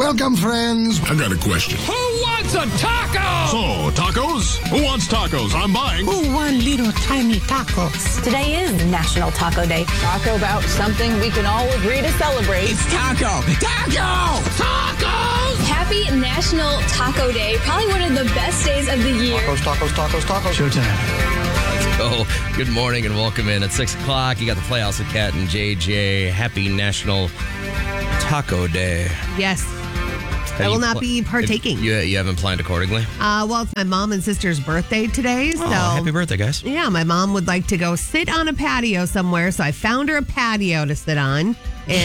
Welcome, friends. I got a question. Who wants a taco? So, tacos? Who wants tacos? I'm buying. Who want little tiny tacos? Today is National Taco Day. Talk about something we can all agree to celebrate. It's taco! Taco! Tacos! Happy National Taco Day. Probably one of the best days of the year. Tacos. Showtime. Oh, good morning and welcome in at 6 o'clock. You got the Playhouse with Kat and JJ. Happy National Taco Day. Yes. I will not be partaking. You haven't planned accordingly? Well, it's my mom and sister's birthday today. So happy birthday, guys. Yeah, my mom would like to go sit on a patio somewhere. So I found her a patio to sit on.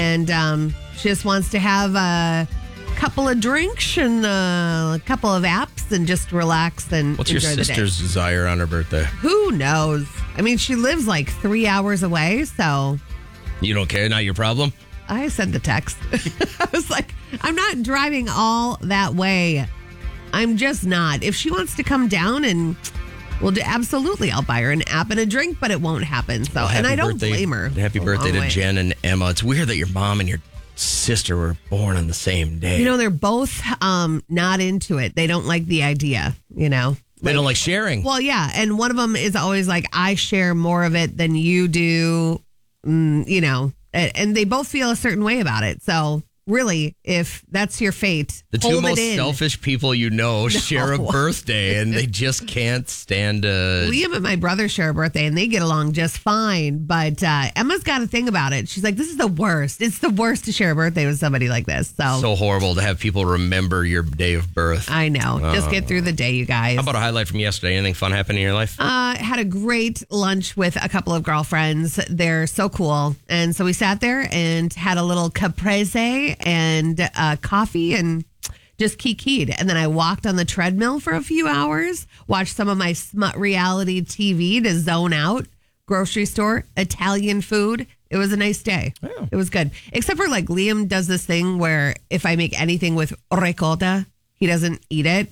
And she just wants to have a couple of drinks and a couple of apps and just relax and What's your enjoy the day. sister's desire on her birthday? Who knows? I mean, she lives like 3 hours away. So You don't care? Not your problem? I sent the text. I was like, I'm not driving all that way. I'm just not. If she wants to come down and absolutely, I'll buy her an app and a drink, but it won't happen. So, Well, and I don't birthday- blame her. Happy a birthday long to way. Jen and Emma. It's weird that your mom and your sister were born on the same day. You know, they're both not into it. They don't like the idea, you know. They don't like sharing. Well, yeah. And one of them is always like, I share more of it than you do, you know. And they both feel a certain way about it. So really, if that's your fate, The two hold most it in. selfish people you know share a birthday, and they just can't stand Liam and my brother share a birthday, and they get along just fine. But Emma's got a thing about it. She's like, this is the worst. It's the worst to share a birthday with somebody like this. so horrible to have people remember your day of birth. I know. Just get through the day, you guys. How about a highlight from yesterday? Anything fun happen in your life? Had a great lunch with a couple of girlfriends. They're so cool. And so we sat there and had a little caprese and coffee and just kikied. And then I walked on the treadmill for a few hours, watched some of my smut reality TV to zone out, grocery store, Italian food. It was a nice day. It was good. Except for like Liam does this thing where if I make anything with ricotta, he doesn't eat it.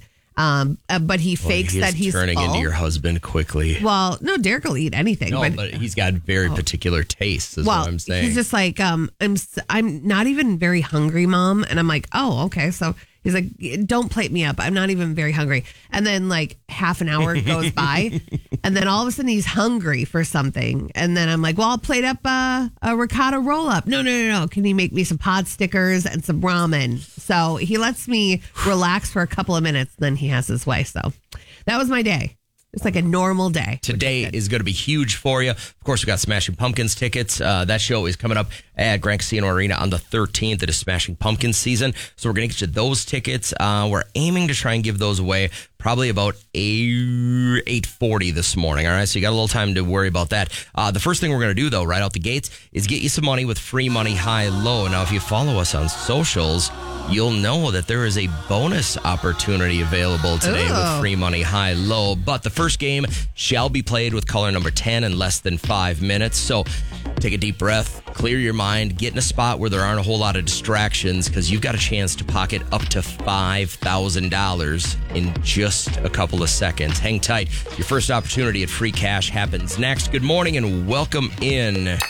But he fakes that he's turning full. into your husband quickly. Well, no, Derek will eat anything. No, but he's got very particular tastes, is what I'm saying. He's just like, I'm not even very hungry, Mom. And I'm like, oh, okay. So he's like, don't plate me up. I'm not even very hungry. And then like half an hour goes by. And then all of a sudden he's hungry for something. And then I'm like, well, I'll plate up a ricotta roll up. No. Can you make me some pod stickers and some ramen? So he lets me relax for a couple of minutes. Then he has his way. So that was my day. It's like a normal day. Today is going to be huge for you. Of course, we got Smashing Pumpkins tickets. That show is coming up at Grand Casino Arena on the 13th. It is Smashing Pumpkins season. So we're going to get you those tickets. We're aiming to try and give those away probably about 8:40 this morning. All right, so you got a little time to worry about that. The first thing we're going to do, though, right out the gates, is get you some money with free money high low. Now, if you follow us on socials, you'll know that there is a bonus opportunity available today with free money high low. But the first game shall be played with caller number 10 in less than 5 minutes. So take a deep breath, clear your mind, get in a spot where there aren't a whole lot of distractions because you've got a chance to pocket up to $5,000 in just a couple of seconds. Hang tight. Your first opportunity at free cash happens next. Good morning and welcome in.